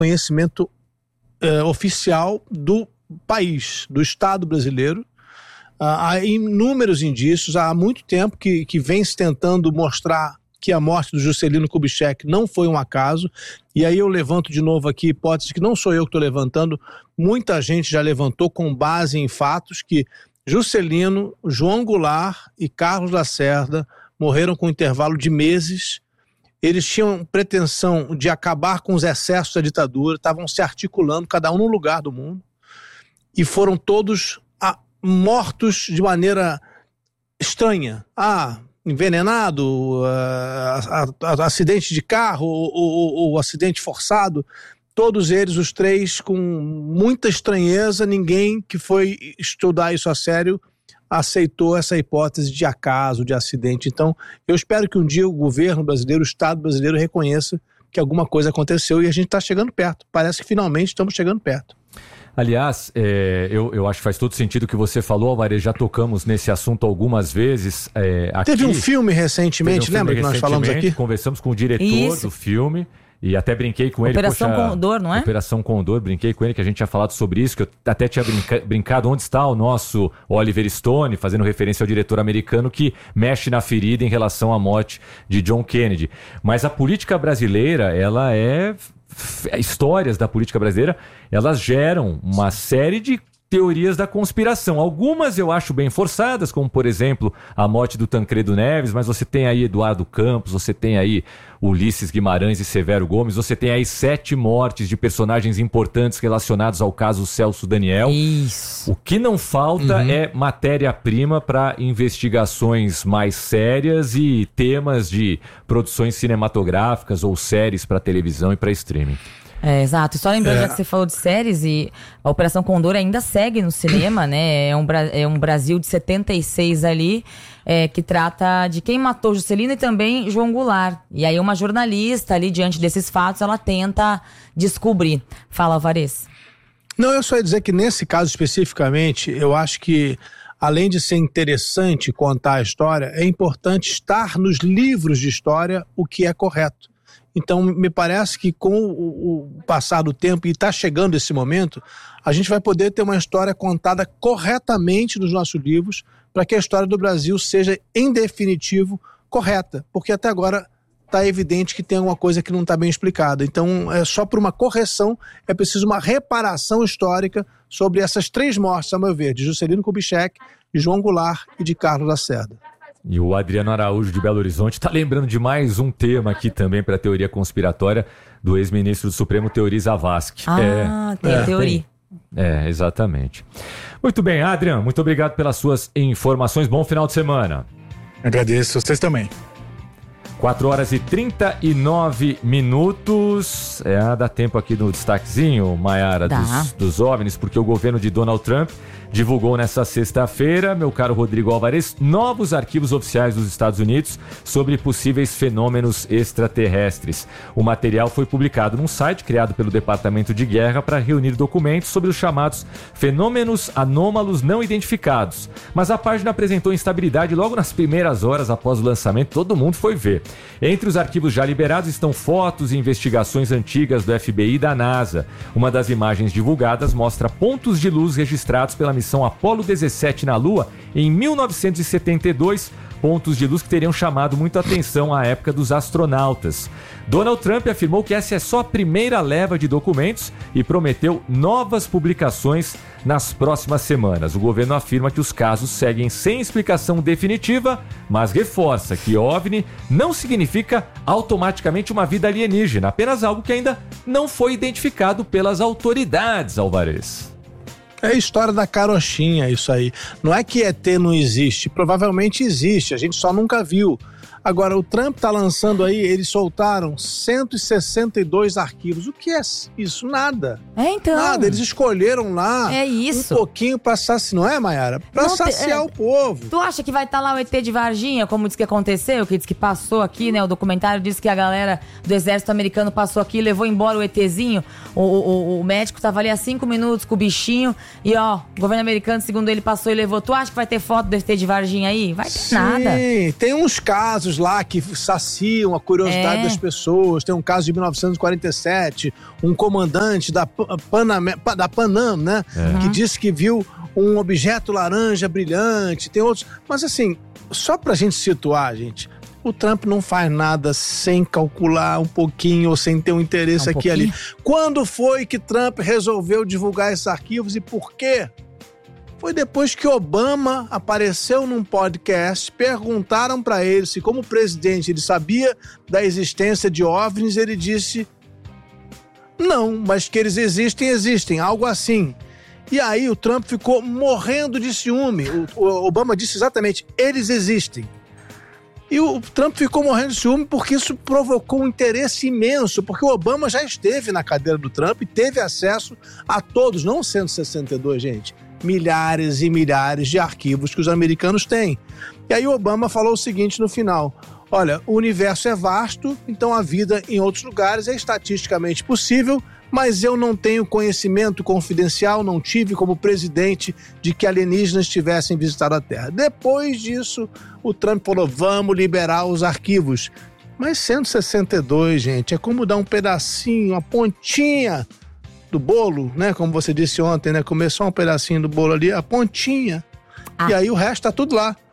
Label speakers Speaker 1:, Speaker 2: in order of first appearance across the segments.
Speaker 1: conhecimento oficial do país, do Estado brasileiro. Há inúmeros indícios, há muito tempo que vem se tentando mostrar que a morte do Juscelino Kubitschek não foi um acaso, e aí eu levanto de novo aqui hipótese que não sou eu que estou levantando, muita gente já levantou com base em fatos que Juscelino, João Goulart e Carlos Lacerda morreram com um intervalo de meses. Eles tinham pretensão de acabar com os excessos da ditadura, estavam se articulando, cada um num lugar do mundo, e foram todos mortos de maneira estranha. Envenenado, acidente de carro ou acidente forçado, todos eles, os três, com muita estranheza. Ninguém que foi estudar isso a sério aceitou essa hipótese de acaso, de acidente. Então, eu espero que um dia o governo brasileiro, o Estado brasileiro reconheça que alguma coisa aconteceu e a gente está chegando perto. Parece que finalmente estamos chegando perto.
Speaker 2: Aliás, eu acho que faz todo sentido o que você falou, Alvarez, já tocamos nesse assunto algumas vezes. Aqui,
Speaker 1: teve um filme recentemente, lembra que nós falamos aqui?
Speaker 2: Conversamos com o diretor do filme e até brinquei com ele.
Speaker 3: Operação Condor, não é?
Speaker 2: Operação Condor, brinquei com ele que a gente tinha falado sobre isso, que eu até tinha brincado onde está o nosso Oliver Stone, fazendo referência ao diretor americano que mexe na ferida em relação à morte de John Kennedy. Mas a política brasileira, ela histórias da política brasileira, elas geram uma série de teorias da conspiração. Algumas eu acho bem forçadas, como, por exemplo, a morte do Tancredo Neves, mas você tem aí Eduardo Campos, você tem aí Ulisses Guimarães e Severo Gomes, você tem aí 7 mortes de personagens importantes relacionados ao caso Celso Daniel.
Speaker 3: Isso.
Speaker 2: O que não falta é matéria-prima para investigações mais sérias e temas de produções cinematográficas ou séries para televisão e para streaming.
Speaker 3: Exato. Só lembrando, já que você falou de séries, e a Operação Condor ainda segue no cinema, né? É um Brasil de 76 ali, que trata de quem matou Juscelino e também João Goulart. E aí uma jornalista ali, diante desses fatos, ela tenta descobrir. Fala, Alvarez.
Speaker 1: Não, eu só ia dizer que nesse caso especificamente, eu acho que, além de ser interessante contar a história, é importante estar nos livros de história o que é correto. Então, me parece que com o passar do tempo, e está chegando esse momento, a gente vai poder ter uma história contada corretamente nos nossos livros, para que a história do Brasil seja, em definitivo, correta. Porque até agora está evidente que tem alguma coisa que não está bem explicada. Então, só por uma correção, é preciso uma reparação histórica sobre essas 3 mortes, a meu ver, de Juscelino Kubitschek, de João Goulart e de Carlos Lacerda.
Speaker 2: E o Adriano Araújo de Belo Horizonte está lembrando de mais um tema aqui também para a teoria conspiratória do ex-ministro do Supremo, Teori Zavascki.
Speaker 3: Tem a teoria.
Speaker 2: Exatamente. Muito bem, Adriano, muito obrigado pelas suas informações. Bom final de semana.
Speaker 4: Agradeço, vocês também.
Speaker 2: 4h39. Dá tempo aqui no destaquezinho, Maiara, dos OVNIs, porque o governo de Donald Trump divulgou nessa sexta-feira, meu caro Rodrigo Alvarez, novos arquivos oficiais dos Estados Unidos sobre possíveis fenômenos extraterrestres. O material foi publicado num site criado pelo Departamento de Guerra para reunir documentos sobre os chamados fenômenos anômalos não identificados. Mas a página apresentou instabilidade logo nas primeiras horas após o lançamento, todo mundo foi ver. Entre os arquivos já liberados estão fotos e investigações antigas do FBI e da NASA. Uma das imagens divulgadas mostra pontos de luz registrados pela missão Apollo 17 na Lua em 1972, pontos de luz que teriam chamado muito a atenção à época dos astronautas. Donald Trump afirmou que essa é só a primeira leva de documentos e prometeu novas publicações nas próximas semanas. O governo afirma que os casos seguem sem explicação definitiva, mas reforça que OVNI não significa automaticamente uma vida alienígena, apenas algo que ainda não foi identificado pelas autoridades, Alvarez.
Speaker 1: É a história da carochinha isso aí. Não é que ET não existe, provavelmente existe, a gente só nunca viu. Agora, o Trump está lançando aí, eles soltaram 162 arquivos. O que é isso? Nada.
Speaker 3: Então.
Speaker 1: Nada, eles escolheram lá um pouquinho para saciar, não é, Maiara? Para saciar o povo.
Speaker 3: Tu acha que vai estar lá o ET de Varginha, como diz que aconteceu, que diz que passou aqui, né? O documentário diz que a galera do exército americano passou aqui e levou embora o ETzinho. O médico tava ali há 5 minutos com o bichinho e, o governo americano, segundo ele, passou e levou. Tu acha que vai ter foto do ET de Varginha aí? Vai ter nada.
Speaker 1: Sim, tem uns casos casos lá que saciam a curiosidade das pessoas. Tem um caso de 1947, um comandante da Panam, né? Que disse que viu um objeto laranja brilhante. Tem outros. Mas assim, só pra gente situar, gente, o Trump não faz nada sem calcular um pouquinho ou sem ter um interesse aqui e ali. Quando foi que Trump resolveu divulgar esses arquivos e por quê? Foi depois que Obama apareceu num podcast, perguntaram para ele se, como presidente, ele sabia da existência de OVNIs. Ele disse, não, mas que eles existem, algo assim. E aí o Trump ficou morrendo de ciúme. O Obama disse exatamente, eles existem. E o Trump ficou morrendo de ciúme porque isso provocou um interesse imenso, porque o Obama já esteve na cadeira do Trump e teve acesso a todos, não 162, gente, milhares e milhares de arquivos que os americanos têm. E aí o Obama falou o seguinte no final, olha, o universo é vasto, então a vida em outros lugares é estatisticamente possível, mas eu não tenho conhecimento confidencial, não tive como presidente de que alienígenas tivessem visitado a Terra. Depois disso, o Trump falou, vamos liberar os arquivos. Mas 162, gente, é como dar um pedacinho, uma pontinha do bolo, né? Como você disse ontem, né? Começou um pedacinho do bolo ali, a pontinha. E aí o resto tá tudo lá.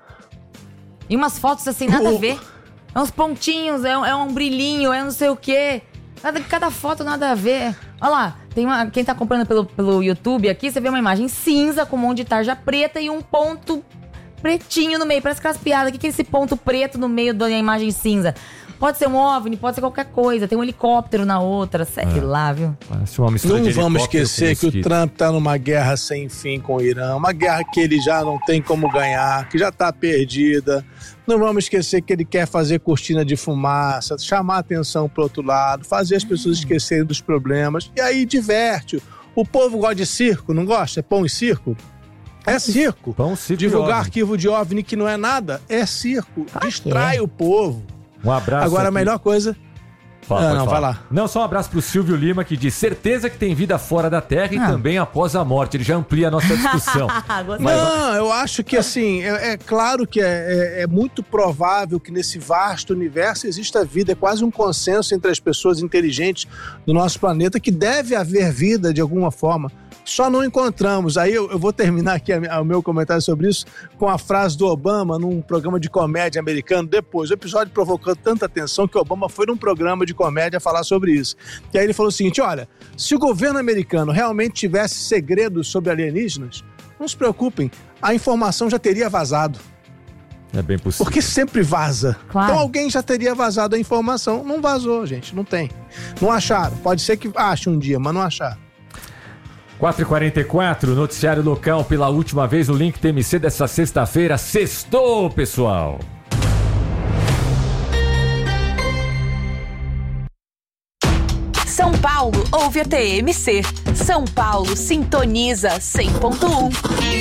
Speaker 3: E umas fotos assim, nada a ver. É uns pontinhos, é um brilhinho, é não sei o quê. Cada foto nada a ver. Olha lá, quem tá comprando pelo YouTube aqui, você vê uma imagem cinza com um monte de tarja preta e um ponto pretinho no meio. Parece aquelas piadas. O que é esse ponto preto no meio da imagem cinza? Pode ser um OVNI, pode ser qualquer coisa. Tem um helicóptero na outra, sei lá, viu?
Speaker 2: Parece uma mistura
Speaker 1: não vamos esquecer que o Trump tá numa guerra sem fim com o Irã. Uma guerra que ele já não tem como ganhar, que já tá perdida. Não vamos esquecer que ele quer fazer cortina de fumaça, chamar atenção pro outro lado, fazer as pessoas esquecerem dos problemas. E aí diverte. O povo gosta de circo, não gosta? É pão e circo? É circo.
Speaker 2: Pão, circo.
Speaker 1: Divulgar arquivo de OVNI que não é nada, é circo. Distrai o povo.
Speaker 2: Um abraço.
Speaker 1: Agora, a melhor coisa... vai lá.
Speaker 2: Não, só um abraço pro Silvio Lima, que diz certeza que tem vida fora da Terra e também após a morte. Ele já amplia a nossa discussão.
Speaker 1: Não, eu acho que assim, é claro que é muito provável que nesse vasto universo exista vida. É quase um consenso entre as pessoas inteligentes do nosso planeta que deve haver vida de alguma forma. Só não encontramos. Aí eu vou terminar aqui o meu comentário sobre isso com a frase do Obama num programa de comédia americano. Depois, o episódio provocou tanta atenção que o Obama foi num programa de comédia falar sobre isso. E aí ele falou o seguinte, olha, se o governo americano realmente tivesse segredos sobre alienígenas, não se preocupem, a informação já teria vazado.
Speaker 2: É bem possível.
Speaker 1: Porque sempre vaza.
Speaker 3: Claro.
Speaker 1: Então alguém já teria vazado a informação. Não vazou, gente, não tem. Não acharam. Pode ser que ache um dia, mas não acharam.
Speaker 2: 4h44, noticiário local pela última vez, o Link TMC dessa sexta-feira. Sextou, pessoal!
Speaker 5: São Paulo ouve a TMC. São Paulo sintoniza 100.1.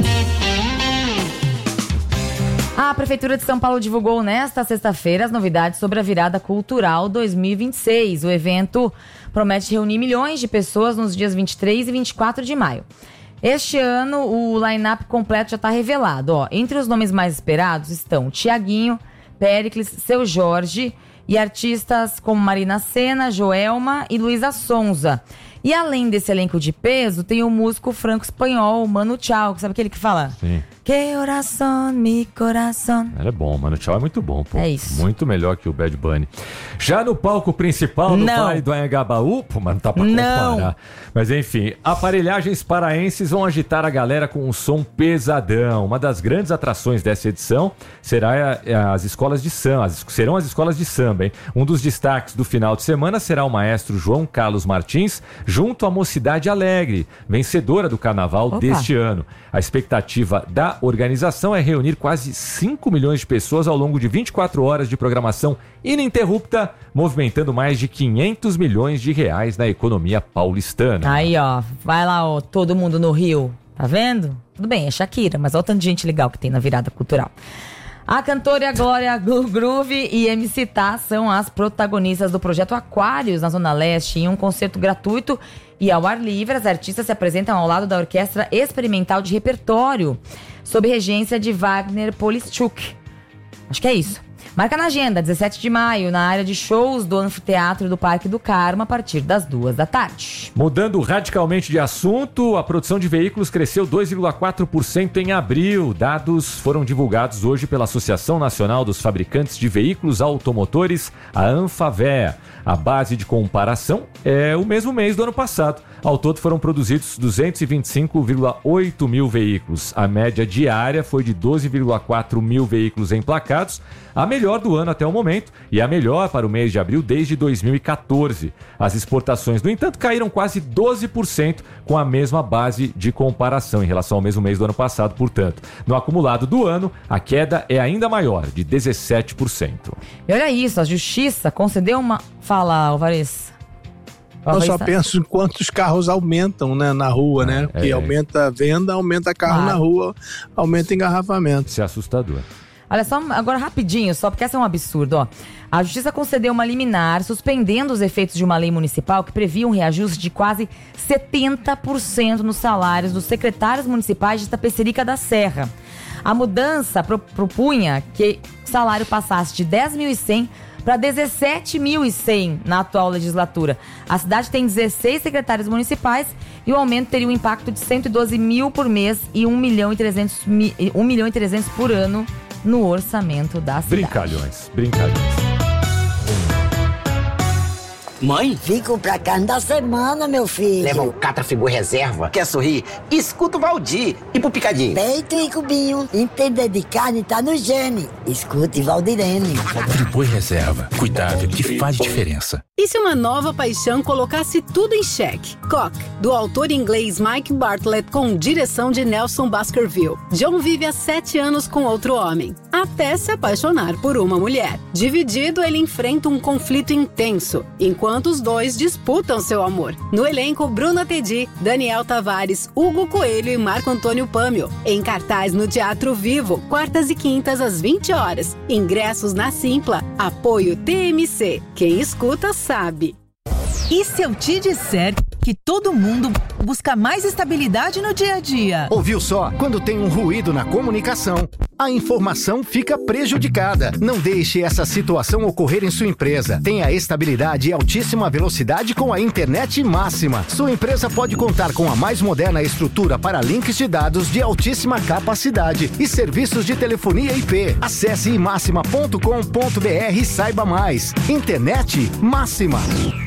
Speaker 3: A Prefeitura de São Paulo divulgou nesta sexta-feira as novidades sobre a Virada Cultural 2026. O evento promete reunir milhões de pessoas nos dias 23 e 24 de maio. Este ano, o line-up completo já está revelado. Entre os nomes mais esperados estão Tiaguinho, Péricles, Seu Jorge e artistas como Marina Sena, Joelma e Luísa Sonza. E além desse elenco de peso, tem o músico franco-espanhol Manu Chao, que sabe aquele que fala?
Speaker 2: Sim.
Speaker 3: Que oração, mi coração.
Speaker 2: Ela é bom, Manu Chao é muito bom, pô.
Speaker 3: É isso.
Speaker 2: Muito melhor que o Bad Bunny. Já no palco principal do Vale do Anhangabaú, pô, mas não tá pra comparar. Mas enfim, aparelhagens paraenses vão agitar a galera com um som pesadão. Uma das grandes atrações dessa edição serão as escolas de samba, hein? Um dos destaques do final de semana será o maestro João Carlos Martins, junto à Mocidade Alegre, vencedora do carnaval deste ano. A expectativa da organização é reunir quase 5 milhões de pessoas ao longo de 24 horas de programação ininterrupta, movimentando mais de 500 milhões de reais na economia paulistana.
Speaker 3: Aí, ó, vai lá, ó, todo mundo no Rio, tá vendo? Tudo bem, é Shakira, mas olha o tanto de gente legal que tem na Virada Cultural. A cantora Glória Groove e MC Tá são as protagonistas do projeto Aquários na Zona Leste. Em um concerto gratuito e ao ar livre, as artistas se apresentam ao lado da Orquestra Experimental de Repertório, sob regência de Wagner Polischuk. Acho que é isso. Marca na agenda, 17 de maio, na área de shows do Anfiteatro do Parque do Carmo, a partir das 14h.
Speaker 2: Mudando radicalmente de assunto, a produção de veículos cresceu 2,4% em abril. Dados foram divulgados hoje pela Associação Nacional dos Fabricantes de Veículos Automotores, a Anfavea. A base de comparação é o mesmo mês do ano passado. Ao todo foram produzidos 225,8 mil veículos. A média diária foi de 12,4 mil veículos emplacados, a melhor do ano até o momento e a melhor para o mês de abril desde 2014. As exportações, no entanto, caíram quase 12% com a mesma base de comparação em relação ao mesmo mês do ano passado, portanto. No acumulado do ano, a queda é ainda maior, de 17%.
Speaker 3: E olha isso, a Justiça concedeu uma... Fala, Alvarez.
Speaker 1: Eu só penso em quantos carros aumentam, né, na rua, né? Porque aumenta a venda, aumenta carro na rua, aumenta engarrafamento.
Speaker 2: Isso é assustador.
Speaker 3: Olha só, agora rapidinho, só porque essa é um absurdo, ó. A Justiça concedeu uma liminar suspendendo os efeitos de uma lei municipal que previa um reajuste de quase 70% nos salários dos secretários municipais de Itapecerica da Serra. A mudança propunha que o salário passasse de 10.100 para 17.100 na atual legislatura. A cidade tem 16 secretários municipais e o aumento teria um impacto de 112 mil por mês e 1.300.000 por ano no orçamento da cidade.
Speaker 2: Brincalhões.
Speaker 6: Mãe?
Speaker 7: Fico pra carne da semana, meu filho.
Speaker 6: Leva um Catrafigura reserva. Quer sorrir? Escuta o Valdir. E pro picadinho?
Speaker 7: Peito e cubinho. Entender de carne tá no gene. Escute Valdirene.
Speaker 8: Friboi reserva. Cuidado que faz diferença.
Speaker 9: E se uma nova paixão colocasse tudo em xeque? Cock, do autor inglês Mike Bartlett, com direção de Nelson Baskerville. John vive há 7 anos com outro homem, até se apaixonar por uma mulher. Dividido, ele enfrenta um conflito intenso, enquanto os dois disputam seu amor. No elenco, Bruna Tedi, Daniel Tavares, Hugo Coelho e Marco Antônio Pâmio. Em cartaz no Teatro Vivo, quartas e quintas às 20 horas. Ingressos na Simpla. Apoio TMC. Quem escuta sabe.
Speaker 10: E se eu te disser que todo mundo busca mais estabilidade no dia a dia?
Speaker 11: Ouviu só? Quando tem um ruído na comunicação, a informação fica prejudicada. Não deixe essa situação ocorrer em sua empresa. Tenha estabilidade e altíssima velocidade com a internet máxima. Sua empresa pode contar com a mais moderna estrutura para links de dados de altíssima capacidade e serviços de telefonia IP. Acesse imaxima.com.br e saiba mais. Internet máxima.